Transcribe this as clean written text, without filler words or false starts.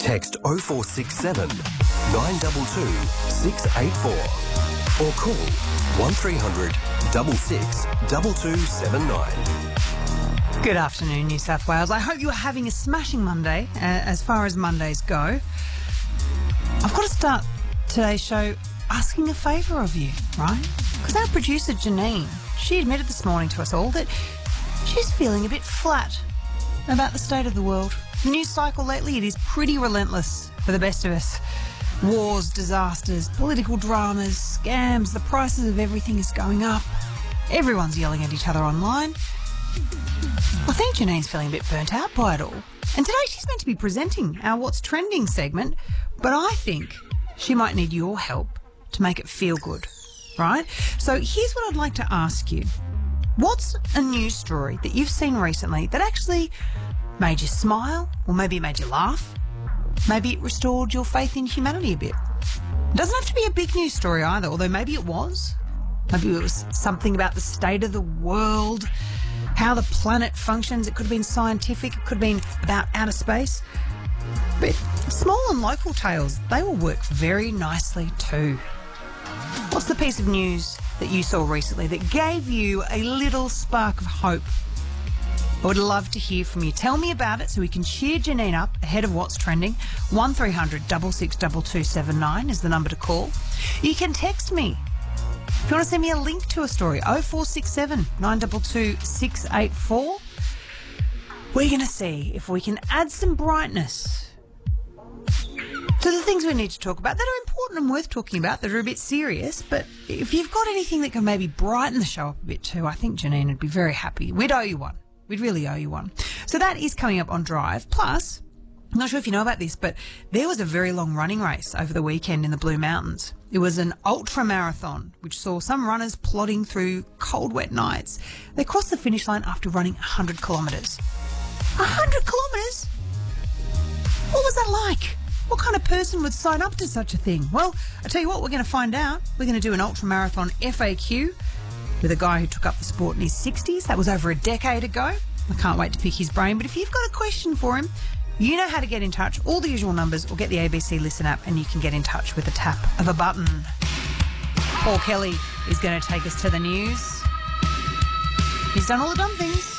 Text 0467 922 684 or call 1300 66 2279. Good afternoon, New South Wales. I hope you are having a smashing Monday as far as Mondays go. I've got to start today's show asking a favour of you, right? Because our producer, Janine, she admitted this morning to us all that she's feeling a bit flat about the state of the world. The news cycle lately, it is pretty relentless for the best of us. Wars, disasters, political dramas, scams, the prices of everything is going up. Everyone's yelling at each other online. I think Janine's feeling a bit burnt out by it all. And today she's meant to be presenting our What's Trending segment, but I think she might need your help to make it feel good, right? So here's what I'd like to ask you. What's a news story that you've seen recently that actually made you smile, or maybe it made you laugh? Maybe it restored your faith in humanity a bit. It doesn't have to be a big news story either, although maybe it was. Maybe it was something about the state of the world, how the planet functions. It could have been scientific. It could have been about outer space. But small and local tales, they will work very nicely too. What's the piece of news that you saw recently that gave you a little spark of hope? I would love to hear from you. Tell me about it so we can cheer Janine up ahead of What's Trending. 1300 66 2279 is the number to call. You can text me. If you want to send me a link to a story, 0467 922 684. We're going to see if we can add some brightness to the things we need to talk about that are important and worth talking about, that are a bit serious. But if you've got anything that can maybe brighten the show up a bit too, I think Janine would be very happy. We'd owe you one. We'd really owe you one. So that is coming up on Drive. Plus, I'm not sure if you know about this, but there was a very long running race over the weekend in the Blue Mountains. It was an ultra marathon, which saw some runners plodding through cold, wet nights. They crossed the finish line after running 100 kilometres. 100 kilometres? What was that like? What kind of person would sign up to such a thing? Well, I tell you what, we're going to find out. We're going to do an ultra marathon FAQ with a guy who took up the sport in his 60s. That was over a decade ago. I can't wait to pick his brain. But if you've got a question for him, you know how to get in touch. All the usual numbers, or get the ABC Listen app and you can get in touch with the tap of a button. Paul Kelly is going to take us to the news. He's done all the dumb things.